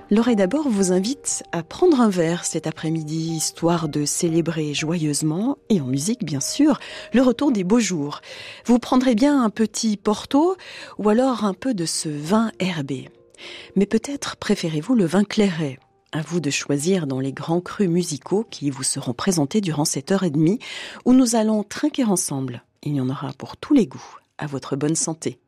Laure d'abord vous invite à prendre un verre cet après-midi, histoire de célébrer joyeusement, et en musique bien sûr, le retour des beaux jours. Vous prendrez bien un petit Porto ou alors un peu de ce vin herbé. Mais peut-être préférez-vous le vin clairet. À vous de choisir dans les grands crus musicaux qui vous seront présentés durant cette heure et demie où nous allons trinquer ensemble. Il y en aura pour tous les goûts. À votre bonne santé.